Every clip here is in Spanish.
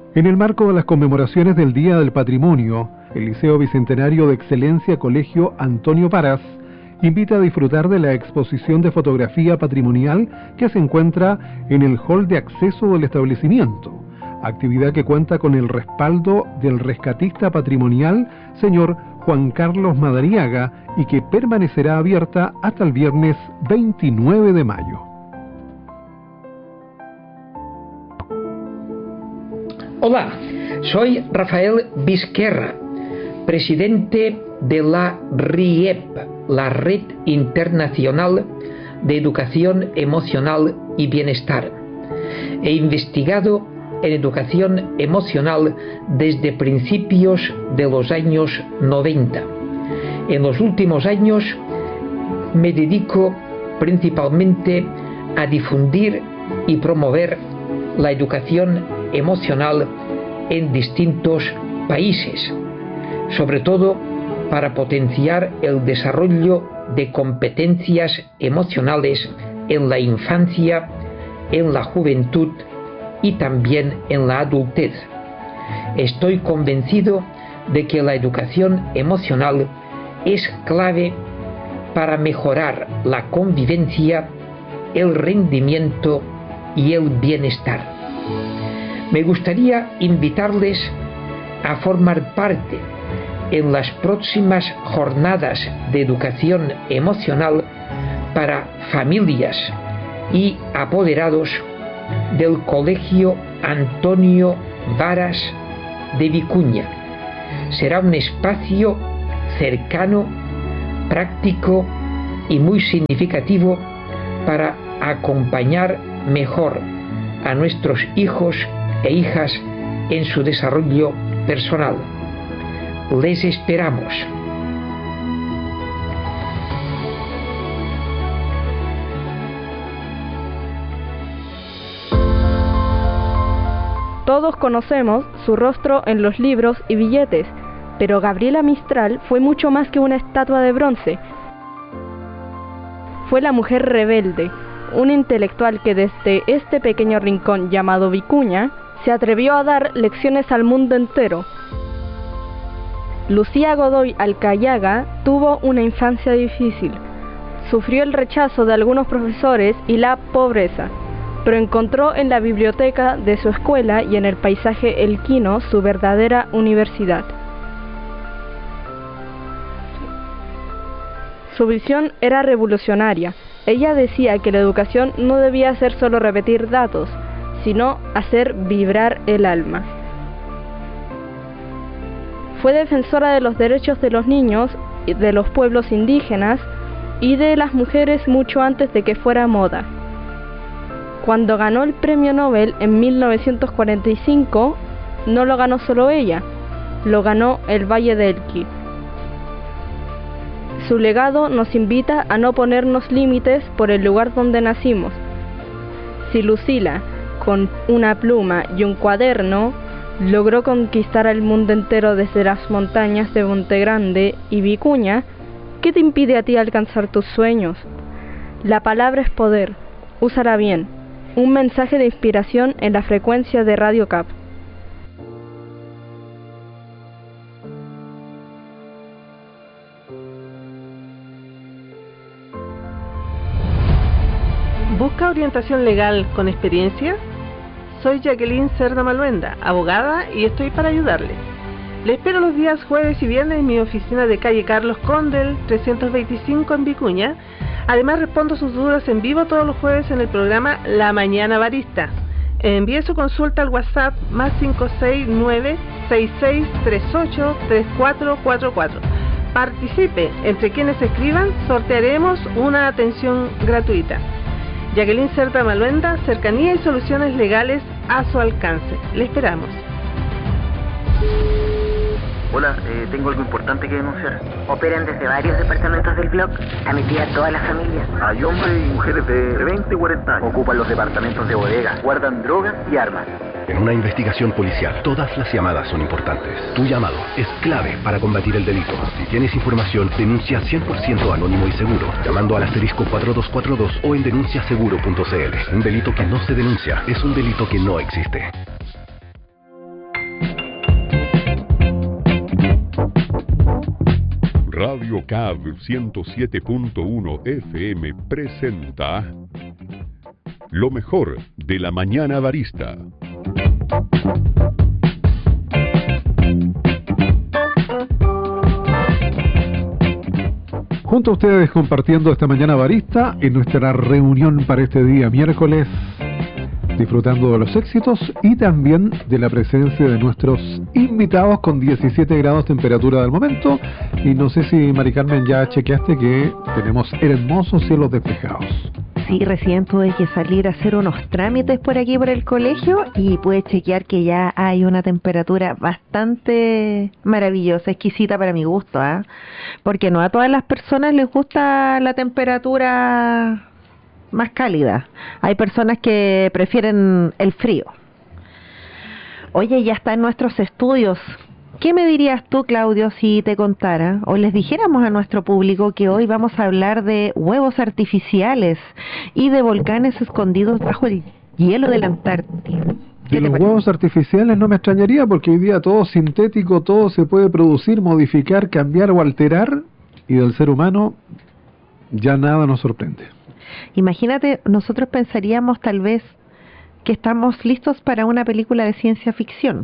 En el marco de las conmemoraciones del Día del Patrimonio, el Liceo Bicentenario de Excelencia Colegio Antonio Parás invita a disfrutar de la exposición de fotografía patrimonial que se encuentra en el hall de acceso del establecimiento, actividad que cuenta con el respaldo del rescatista patrimonial, señor Juan Carlos Madariaga, y que permanecerá abierta hasta el viernes 29 de mayo. Hola, soy Rafael Vizquerra, presidente de la RIEP, la Red Internacional de Educación Emocional y Bienestar. He investigado en educación emocional desde principios de los años 90. En los últimos años me dedico principalmente a difundir y promover la educación emocional en distintos países, sobre todo para potenciar el desarrollo de competencias emocionales en la infancia, en la juventud y también en la adultez. Estoy convencido de que la educación emocional es clave para mejorar la convivencia, el rendimiento y el bienestar. Me gustaría invitarles a formar parte en las próximas jornadas de educación emocional para familias y apoderados del Colegio Antonio Varas de Vicuña. Será un espacio cercano, práctico y muy significativo para acompañar mejor a nuestros hijos e hijas en su desarrollo personal. Les esperamos. Todos conocemos su rostro en los libros y billetes, pero Gabriela Mistral fue mucho más que una estatua de bronce. Fue la mujer rebelde, un intelectual que desde este pequeño rincón llamado Vicuña se atrevió a dar lecciones al mundo entero. Lucía Godoy Alcayaga tuvo una infancia difícil. Sufrió el rechazo de algunos profesores y la pobreza, pero encontró en la biblioteca de su escuela y en el paisaje elquino su verdadera universidad. Su visión era revolucionaria. Ella decía que la educación no debía ser solo repetir datos, sino hacer vibrar el alma. Fue defensora de los derechos de los niños, de los pueblos indígenas y de las mujeres mucho antes de que fuera moda. Cuando ganó el Premio Nobel en 1945, no lo ganó solo ella, lo ganó el Valle de Elqui. Su legado nos invita a no ponernos límites por el lugar donde nacimos. Si Lucila, con una pluma y un cuaderno, logró conquistar el mundo entero desde las montañas de Monte Grande y Vicuña, ¿qué te impide a ti alcanzar tus sueños? La palabra es poder, úsala bien. Un mensaje de inspiración en la frecuencia de Radio Cap. ¿Busca orientación legal con experiencia? Soy Jacqueline Cerda Maluenda, abogada, y estoy para ayudarle. Le espero los días jueves y viernes en mi oficina de calle Carlos Condel, 325 en Vicuña. Además respondo sus dudas en vivo todos los jueves en el programa La Mañana Barista. Envíe su consulta al WhatsApp más 569-6638-3444. Participe, entre quienes escriban sortearemos una atención gratuita. Jacqueline Cerda Maluenda, cercanía y soluciones legales a su alcance. Le esperamos. Hola, tengo algo importante que denunciar. Operan desde varios departamentos del blog, a mi tía toda la familia. Hay hombres y mujeres de 20 y 40 años. Ocupan los departamentos de bodega, guardan drogas y armas. En una investigación policial, todas las llamadas son importantes. Tu llamado es clave para combatir el delito. Si tienes información, denuncia 100% anónimo y seguro, llamando al asterisco 4242 o en denunciaseguro.cl. Un delito que no se denuncia es un delito que no existe. Radio CAB 107.1 FM presenta lo mejor de la mañana barista. Junto a ustedes compartiendo esta mañana barista en nuestra reunión para este día miércoles, disfrutando de los éxitos y también de la presencia de nuestros invitados con 17 grados temperatura del momento. Y no sé si, Mari Carmen, ya chequeaste que tenemos hermosos cielos despejados. Sí, recién tuve que salir a hacer unos trámites por aquí por el colegio y pude chequear que ya hay una temperatura bastante maravillosa, exquisita para mi gusto, ¿eh? Porque no a todas las personas les gusta la temperatura más cálida. Hay personas que prefieren el frío. Oye, ya está en nuestros estudios. ¿Qué me dirías tú, Claudio, si te contara o les dijéramos a nuestro público que hoy vamos a hablar de huevos artificiales y de volcanes escondidos bajo el hielo de la Antártida? De los huevos artificiales no me extrañaría, porque hoy día todo es sintético, todo se puede producir, modificar, cambiar o alterar, y del ser humano ya nada nos sorprende. Imagínate, nosotros pensaríamos tal vez que estamos listos para una película de ciencia ficción.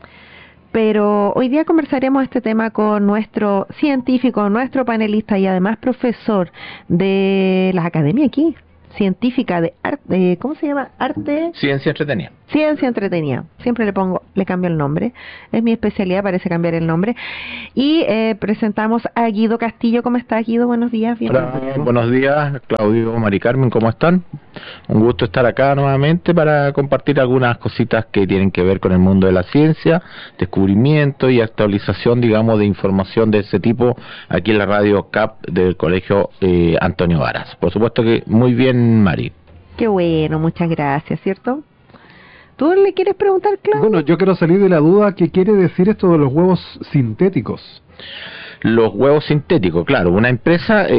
Pero hoy día conversaremos este tema con nuestro científico, nuestro panelista y además profesor de la academia aquí, científica de arte, ¿cómo se llama? Arte... Ciencia entretenida. Ciencia entretenida. Siempre le cambio el nombre. Es mi especialidad, parece cambiar el nombre. Y presentamos a Guido Castillo. ¿Cómo estás, Guido? Buenos días. Hola, buenos días, Claudio, Mari Carmen, ¿cómo están? Un gusto estar acá nuevamente para compartir algunas cositas que tienen que ver con el mundo de la ciencia, descubrimiento y actualización, digamos, de información de ese tipo aquí en la radio CAP del Colegio Antonio Varas. Por supuesto que muy bien, Mari. Qué bueno, muchas gracias, ¿cierto? ¿Tú le quieres preguntar, Claudio? Bueno, yo quiero salir de la duda. ¿Qué quiere decir esto de los huevos sintéticos? Los huevos sintéticos, claro. Una empresa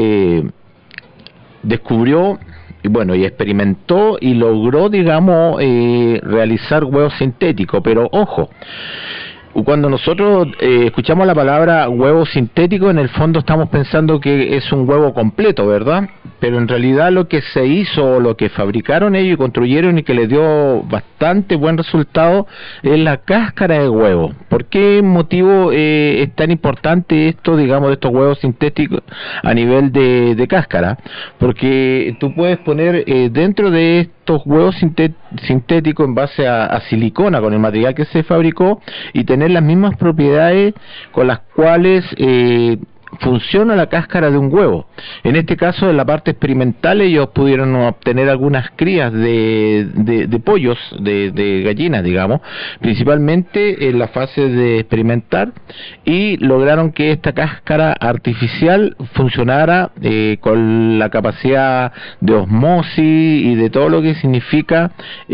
descubrió y experimentó y logró, digamos, realizar huevos sintéticos. Pero, ojo, cuando nosotros escuchamos la palabra huevo sintético, en el fondo estamos pensando que es un huevo completo, ¿verdad? Pero en realidad lo que se hizo, lo que fabricaron ellos y construyeron y que les dio bastante buen resultado es la cáscara de huevo. ¿Por qué motivo es tan importante esto, digamos, de estos huevos sintéticos a nivel de cáscara? Porque tú puedes poner dentro de estos huevos sintéticos en base a silicona, con el material que se fabricó, y tener las mismas propiedades con las cuales funciona la cáscara de un huevo. En este caso, en la parte experimental, ellos pudieron obtener algunas crías de pollos, de gallinas, digamos, principalmente en la fase de experimentar, y lograron que esta cáscara artificial funcionara con la capacidad de osmosis y de todo lo que significa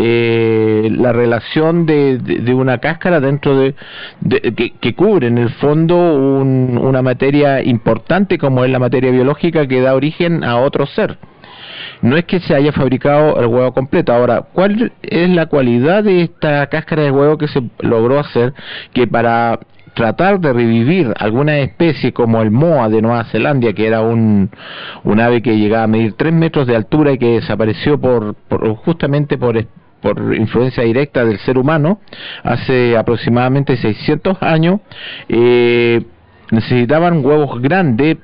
la relación de una cáscara dentro que cubre en el fondo una materia importante como es la materia biológica que da origen a otro ser. No es que se haya fabricado el huevo completo. Ahora, ¿cuál es la cualidad de esta cáscara de huevo que se logró hacer? Que para tratar de revivir alguna especie como el moa de Nueva Zelanda, que era un ave que llegaba a medir 3 metros de altura y que desapareció justamente por influencia directa del ser humano hace aproximadamente 600 años, necesitaban huevos grandes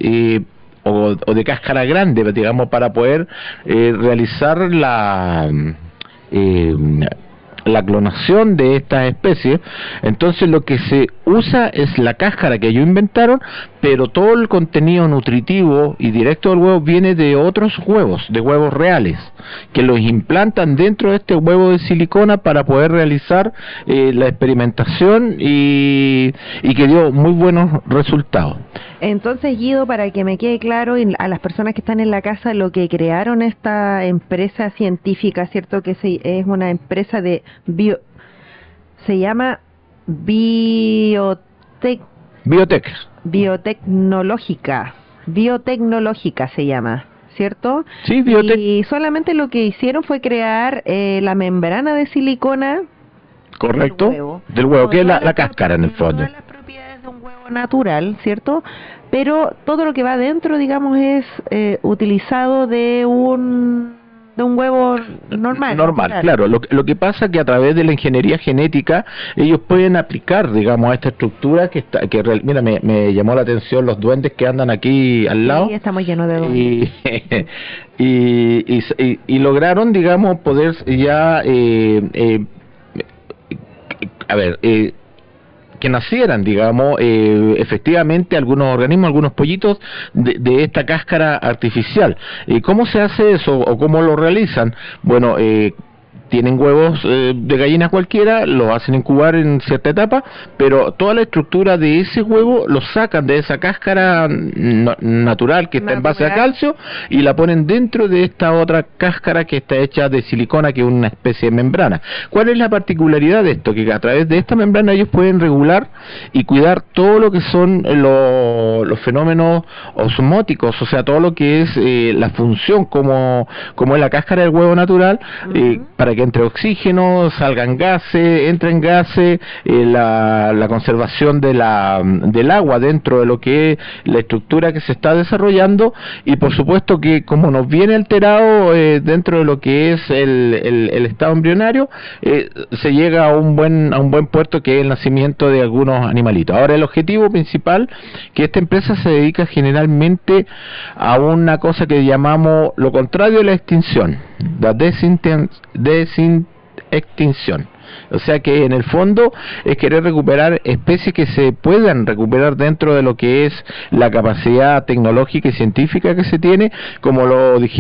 o de cáscara grande, digamos, para poder realizar la clonación de estas especies. Entonces lo que se usa es la cáscara que ellos inventaron, pero todo el contenido nutritivo y directo del huevo viene de otros huevos, de huevos reales, que los implantan dentro de este huevo de silicona para poder realizar la experimentación y que dio muy buenos resultados. Entonces, Guido, para que me quede claro y a las personas que están en la casa, lo que crearon esta empresa científica, ¿cierto? Que es una empresa de se llama biotecnológica se llama, ¿cierto? Sí, y solamente lo que hicieron fue crear la membrana de silicona. Correcto, del huevo, que es la cáscara en el fondo. Las propiedades de un huevo natural, ¿cierto? Pero todo lo que va adentro, digamos, es utilizado de un huevo normal. Normal, claro. Lo que pasa es que a través de la ingeniería genética ellos pueden aplicar, digamos, a esta estructura mira, me llamó la atención los duendes que andan aquí al lado. Sí, estamos llenos de duendes. Y lograron, digamos, poder ya que nacieran, digamos, efectivamente algunos organismos, algunos pollitos de esta cáscara artificial. ¿Cómo se hace eso o cómo lo realizan? Bueno, tienen huevos de gallina cualquiera, los hacen incubar en cierta etapa, pero toda la estructura de ese huevo lo sacan de esa cáscara natural que está en base a calcio y la ponen dentro de esta otra cáscara que está hecha de silicona, que es una especie de membrana. ¿Cuál es la particularidad de esto? Que a través de esta membrana ellos pueden regular y cuidar todo lo que son los fenómenos osmóticos, o sea, todo lo que es la función como es la cáscara del huevo natural, para que entre oxígeno, salgan gases, entren gases, la conservación del agua dentro de lo que es la estructura que se está desarrollando, y por supuesto que como nos viene alterado dentro de lo que es el estado embrionario, se llega a un buen puerto, que es el nacimiento de algunos animalitos. Ahora, el objetivo principal, que esta empresa se dedica generalmente a una cosa que llamamos lo contrario de la extinción, la extinción. O sea que en el fondo es querer recuperar especies que se puedan recuperar dentro de lo que es la capacidad tecnológica y científica que se tiene, como lo dijimos